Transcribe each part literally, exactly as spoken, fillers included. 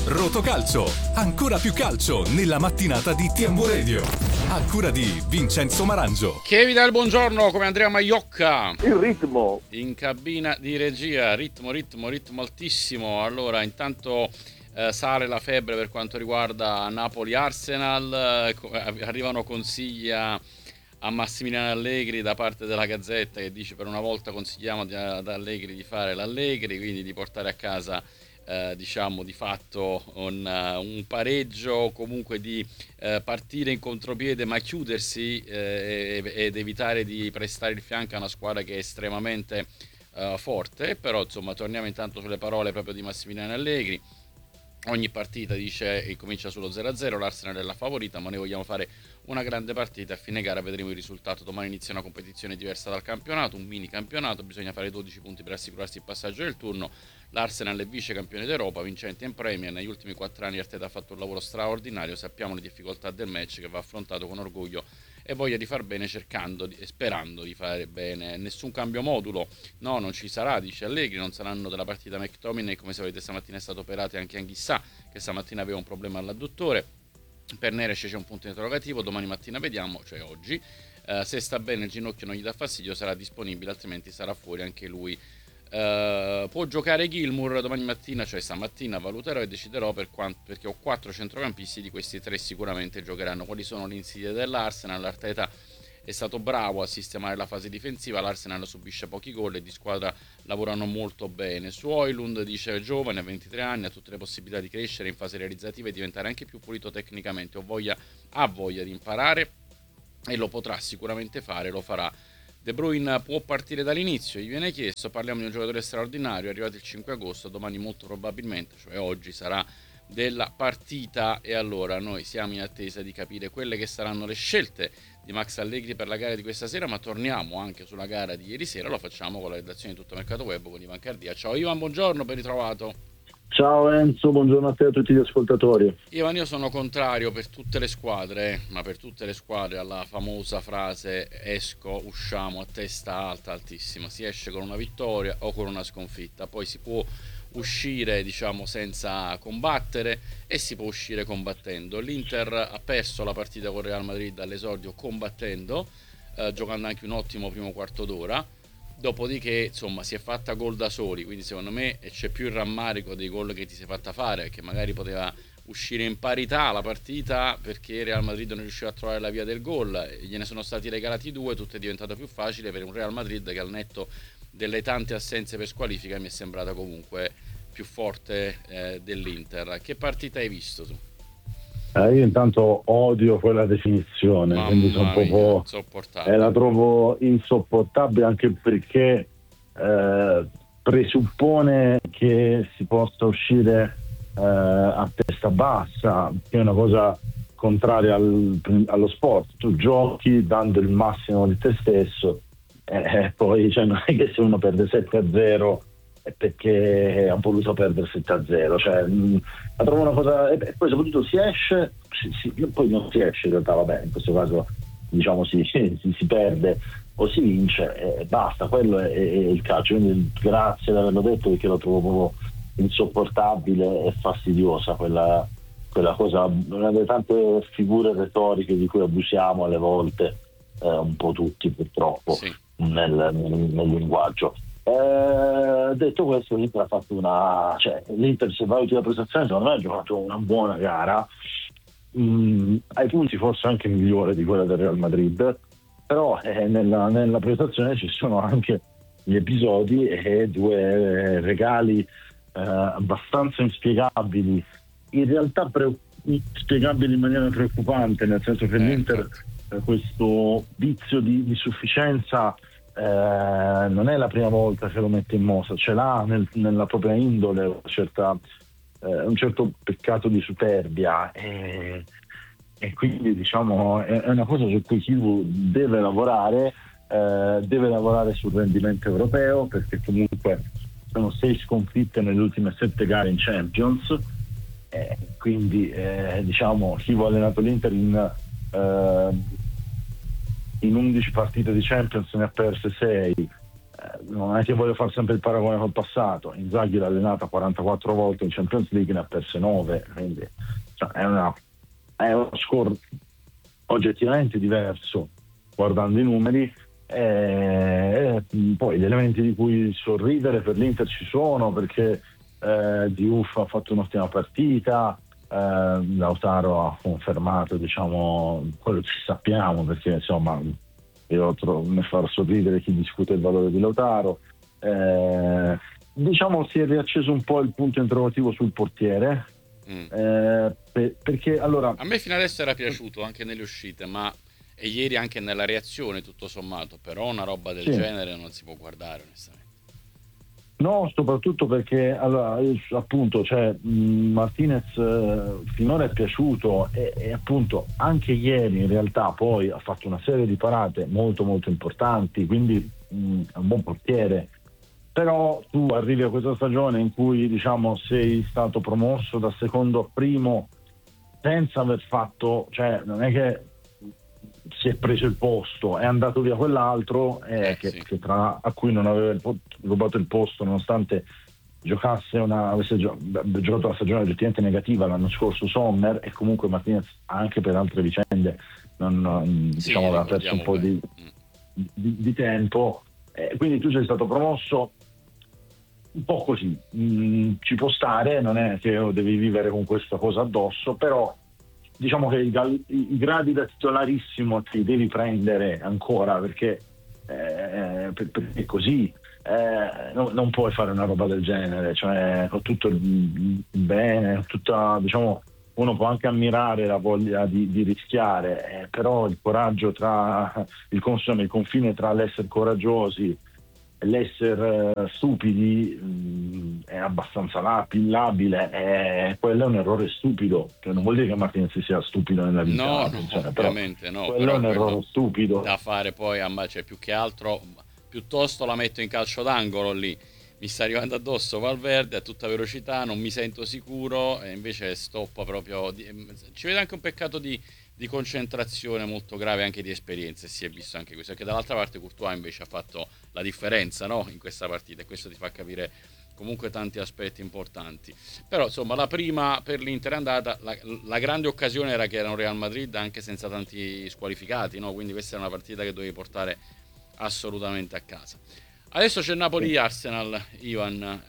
Rotocalcio, ancora più calcio nella mattinata di T M Radio. A cura di Vincenzo Marangio. Che vi dà il buongiorno come Andrea Maiocca. Il ritmo. In cabina di regia, ritmo, ritmo, ritmo altissimo. Allora, intanto eh, sale la febbre per quanto riguarda Napoli-Arsenal. Eh, arrivano consigli a, a Massimiliano Allegri da parte della Gazzetta, che dice per una volta consigliamo di, ad Allegri di fare l'Allegri, quindi di portare a casa Eh, diciamo di fatto un, uh, un pareggio, comunque di uh, partire in contropiede ma chiudersi eh, ed evitare di prestare il fianco a una squadra che è estremamente uh, forte. Però insomma torniamo intanto sulle parole proprio di Massimiliano Allegri. Ogni partita, dice, e comincia sullo zero a zero, l'Arsenal è la favorita, ma noi vogliamo fare una grande partita. A fine gara vedremo il risultato. Domani inizia una competizione diversa dal campionato, un mini campionato, bisogna fare dodici punti per assicurarsi il passaggio del turno. L'Arsenal è vice campione d'Europa, vincente in Premier. Negli ultimi quattro anni Arteta ha fatto un lavoro straordinario, sappiamo le difficoltà del match che va affrontato con orgoglio e voglia di far bene, cercando e sperando di fare bene. Nessun cambio modulo, no, non ci sarà, dice Allegri. Non saranno della partita McTominay, come sapete stamattina è stato operato, e anche Anghissà, che stamattina aveva un problema all'adduttore. Per Neres c'è un punto interrogativo, domani mattina vediamo, cioè oggi, uh, se sta bene, il ginocchio non gli dà fastidio, sarà disponibile, altrimenti sarà fuori anche lui. Uh, può giocare Gilmour domani mattina, cioè stamattina valuterò e deciderò, per quanto, perché ho quattro centrocampisti, di questi tre sicuramente giocheranno. Quali sono le insidie dell'Arsenal? Arteta è stato bravo a sistemare la fase difensiva, l'Arsenal subisce pochi gol e di squadra lavorano molto bene. Su Højlund, dice, giovane, ventitré anni, ha tutte le possibilità di crescere in fase realizzativa e diventare anche più pulito tecnicamente. Ho voglia, ha voglia di imparare e lo potrà sicuramente fare, lo farà. De Bruyne può partire dall'inizio, gli viene chiesto. Parliamo di un giocatore straordinario, è arrivato il cinque agosto, domani molto probabilmente, cioè oggi, sarà della partita. E allora noi siamo in attesa di capire quelle che saranno le scelte di Max Allegri per la gara di questa sera, ma torniamo anche sulla gara di ieri sera. Lo facciamo con la redazione di Tutto Mercato Web con Ivan Cardia. Ciao Ivan, buongiorno, ben ritrovato. Ciao Enzo, buongiorno a te e a tutti gli ascoltatori. Ivan, io sono contrario per tutte le squadre, ma per tutte le squadre, alla famosa frase esco, usciamo a testa alta, altissima. Si esce con una vittoria o con una sconfitta, poi si può uscire, diciamo, senza combattere e si può uscire combattendo. L'Inter ha perso la partita con Real Madrid all'esordio combattendo, eh, giocando anche un ottimo primo quarto d'ora. Dopodiché, insomma, si è fatta gol da soli, quindi secondo me c'è più il rammarico dei gol che ti sei fatta fare, che magari poteva uscire in parità la partita, perché Real Madrid non riusciva a trovare la via del gol, gliene sono stati regalati due, tutto è diventato più facile per un Real Madrid che, al netto delle tante assenze per squalifica, mi è sembrata comunque più forte eh, dell'Inter. Che partita hai visto tu? Eh, io intanto odio quella definizione, Mamma quindi sono mia, proprio, insopportabile. eh, la trovo insopportabile, anche perché eh, presuppone che si possa uscire eh, a testa bassa, che è una cosa contraria al, allo sport. Tu giochi dando il massimo di te stesso, e eh, poi cioè, non è che se uno perde sette a zero è perché ha voluto perdere sette a zero, cioè mh, la trovo una cosa. E poi soprattutto si esce, si, si, poi non si esce in realtà, vabbè, in questo caso diciamo si, si, si perde o si vince e basta, quello è, è il calcio. Quindi grazie di averlo detto, perché lo trovo proprio insopportabile e fastidiosa quella, quella cosa, una delle tante figure retoriche di cui abusiamo alle volte, eh, un po' tutti purtroppo, sì, nel, nel, nel linguaggio. Eh, detto questo, l'Inter ha fatto una, cioè l'Inter, se valuti la prestazione, secondo me ha giocato una buona gara, mm, ai punti forse anche migliore di quella del Real Madrid, però eh, nella, nella prestazione ci sono anche gli episodi e due regali eh, abbastanza inspiegabili, in realtà pre- spiegabili in maniera preoccupante, nel senso che l'Inter eh, questo vizio di, di sufficienza Eh, non è la prima volta che lo mette in mostra, ce l'ha nel, nella propria indole una certa, eh, un certo peccato di superbia, e, e quindi diciamo è, è una cosa su cui Chivu deve lavorare, eh, deve lavorare sul rendimento europeo, perché comunque sono sei sconfitte nelle ultime sette gare in Champions, eh, quindi eh, diciamo Chivu ha allenato l'Inter in eh, in undici partite di Champions, ne ha perse sei, eh, non è che voglio fare sempre il paragone col passato. Inzaghi l'ha allenata quarantaquattro volte in Champions League, ne ha perse nove, quindi cioè, è, una, è uno score oggettivamente diverso guardando i numeri. E poi gli elementi di cui sorridere per l'Inter ci sono, perché eh, Diouf ha fatto un'ottima partita, eh, Lautaro ha confermato, diciamo, quello che sappiamo, perché insomma io trovo, mi fa sorridere chi discute il valore di Lautaro. Eh, diciamo si è riacceso un po' il punto interrogativo sul portiere, mm. eh, per, perché allora a me fino adesso era piaciuto anche nelle uscite, ma e ieri anche nella reazione tutto sommato, però una roba del sì. genere non si può guardare onestamente. No, soprattutto perché allora, appunto, cioè, Martinez eh, finora è piaciuto e, e appunto anche ieri in realtà poi ha fatto una serie di parate molto molto importanti, quindi mh, è un buon portiere. Però tu arrivi a questa stagione in cui, diciamo, sei stato promosso da secondo a primo senza aver fatto, cioè non è che si è preso il posto, è andato via quell'altro eh, che, sì. che tra, a cui non aveva il, rubato il posto, nonostante giocasse una, avesse gio, giocato una stagione oggettivamente negativa l'anno scorso Sommer, e comunque Martinez anche per altre vicende non, non, sì, diciamo aveva perso un po' di, di, di tempo, eh, quindi tu sei stato promosso un po' così, mm, ci può stare, non è che devi vivere con questa cosa addosso, però diciamo che i, i gradi da titolarissimo ti devi prendere ancora, perché eh, per, perché così eh, no, non puoi fare una roba del genere, cioè con tutto il, il bene, tutta, diciamo, uno può anche ammirare la voglia di, di rischiare, eh, però il coraggio tra il, insomma, il confine tra l'essere coraggiosi l'essere uh, stupidi mh, è abbastanza labile, e quello è un errore stupido, cioè, non vuol dire che Martinez sia stupido nella vita, no, no cioè, ovviamente no, quello però è un errore stupido da fare poi a cioè, più che altro piuttosto la metto in calcio d'angolo lì, mi sta arrivando addosso Valverde a tutta velocità, non mi sento sicuro e invece stoppa proprio, ci vede anche un peccato di di concentrazione molto grave, anche di esperienza, e si è visto anche questo, perché dall'altra parte Courtois invece ha fatto la differenza, no? In questa partita, e questo ti fa capire comunque tanti aspetti importanti. Però insomma la prima per l'Inter è andata, la, la grande occasione era che era un Real Madrid anche senza tanti squalificati, no? Quindi questa è una partita che dovevi portare assolutamente a casa. Adesso c'è Napoli-Arsenal, Ivan,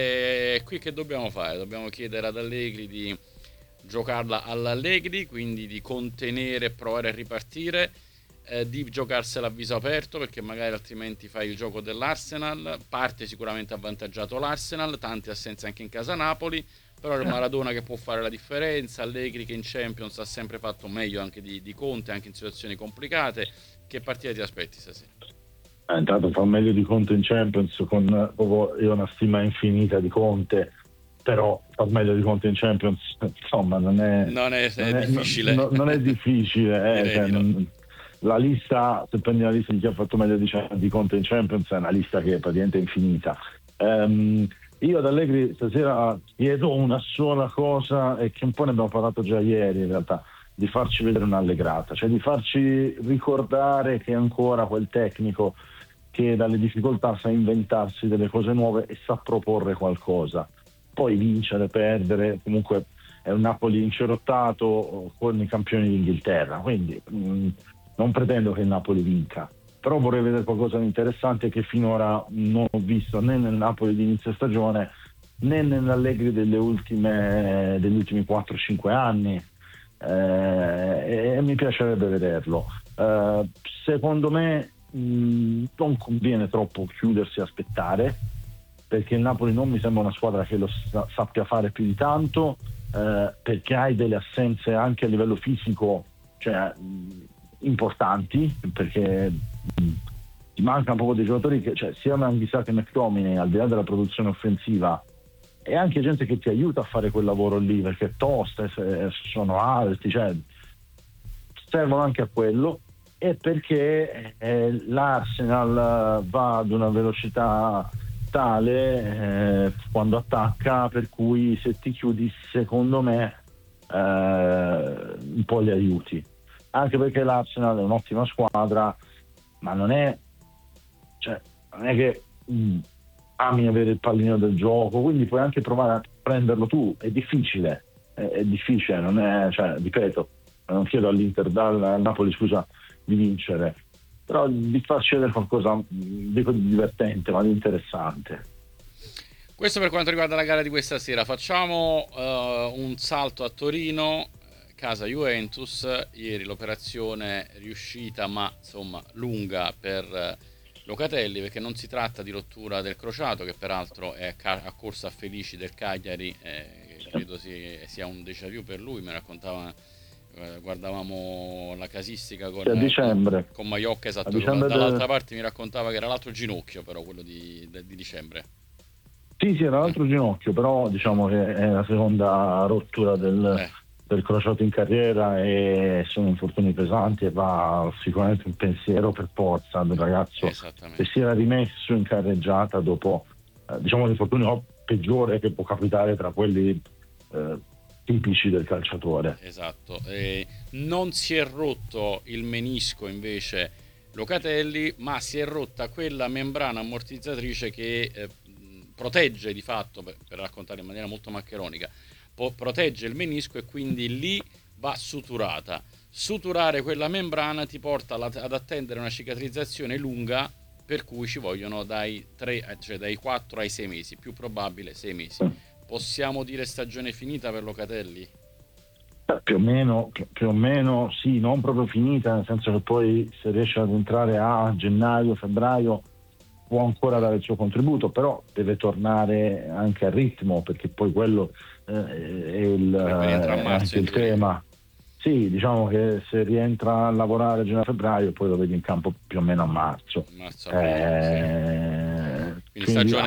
e qui che dobbiamo fare? Dobbiamo chiedere ad Allegri di giocarla all'Allegri, quindi di contenere e provare a ripartire, eh, di giocarsela a viso aperto, perché magari altrimenti fai il gioco dell'Arsenal. Parte sicuramente avvantaggiato l'Arsenal, tante assenze anche in casa Napoli, però è Maradona che può fare la differenza, Allegri che in Champions ha sempre fatto meglio anche di, di Conte, anche in situazioni complicate. Che partita ti aspetti stasera? Eh, intanto fa meglio di Conte in Champions, con proprio io ho una stima infinita di Conte, però far meglio di Conte in Champions insomma non è, non è, non è è difficile non, non è difficile eh, cioè, no. non, la lista, se prendi la lista di chi ha fatto meglio di, di Conte in Champions, è una lista che è praticamente infinita. um, io ad Allegri stasera chiedo una sola cosa, e che un po' ne abbiamo parlato già ieri in realtà, di farci vedere un'allegrata, cioè di farci ricordare che è ancora quel tecnico che dalle difficoltà sa inventarsi delle cose nuove e sa proporre qualcosa. Poi vincere, perdere, comunque è un Napoli incerottato con i campioni d'Inghilterra, quindi mh, non pretendo che il Napoli vinca, però vorrei vedere qualcosa di interessante che finora non ho visto né nel Napoli di inizio stagione né nell'Allegri delle ultime, degli ultimi quattro cinque anni, eh, e mi piacerebbe vederlo. Eh, secondo me mh, non conviene troppo chiudersi e aspettare, perché il Napoli non mi sembra una squadra che lo sa- sappia fare più di tanto, eh, perché hai delle assenze anche a livello fisico, cioè mh, importanti, perché mh, ti mancano proprio dei giocatori che, cioè, sia Anghissà che McTominay, al di là della produzione offensiva, e anche gente che ti aiuta a fare quel lavoro lì, perché toste, sono alti, cioè servono anche a quello, e perché eh, l'Arsenal va ad una velocità tale eh, quando attacca, per cui se ti chiudi secondo me eh, un po' li aiuti, anche perché l'Arsenal è un'ottima squadra, ma non è, cioè, non è che mh, ami avere il pallino del gioco, quindi puoi anche provare a prenderlo tu. È difficile, è, è difficile, non è, cioè, ripeto, non chiedo all'Inter, dal, al Napoli, scusa, di vincere, però di far scegliere qualcosa, dico, di divertente, ma di interessante. Questo per quanto riguarda la gara di questa sera. Facciamo uh, un salto a Torino, casa Juventus. Ieri l'operazione riuscita, ma insomma lunga per uh, Locatelli, perché non si tratta di rottura del crociato, che peraltro è a, a corsa a Felici del Cagliari, eh, credo si, sia un déjà vu per lui. Mi raccontava, eh, guardavamo la casistica con, a dicembre. con, con Maiocca, esatto, dicembre dall'altra del... parte mi raccontava che era l'altro ginocchio, però quello di, di dicembre. Sì, sì, era l'altro ginocchio, però diciamo che è la seconda rottura del, eh. del crociato in carriera, e sono infortuni pesanti, e va sicuramente un pensiero per forza del ragazzo che si era rimesso in carreggiata dopo, eh, diciamo, l'infortunio peggiore che può capitare tra quelli eh, tipici del calciatore. Esatto, e non si è rotto il menisco invece Locatelli, ma si è rotta quella membrana ammortizzatrice che eh, protegge di fatto, per, per raccontare in maniera molto maccheronica, po- protegge il menisco, e quindi lì va suturata. Suturare quella membrana ti porta alla, ad attendere una cicatrizzazione lunga, per cui ci vogliono dai tre, cioè dai quattro ai sei mesi, più probabile sei mesi. Possiamo dire stagione finita per Locatelli? Più o meno, più o meno sì, non proprio finita, nel senso che poi se riesce ad entrare a gennaio, febbraio, può ancora dare il suo contributo, però deve tornare anche al ritmo, perché poi quello eh, è il, a è marzo, anche il tema. Sì, diciamo che se rientra a lavorare a gennaio-febbraio, poi lo vedi in campo più o meno a marzo. marzo eh, sì. Quindi, quindi stagione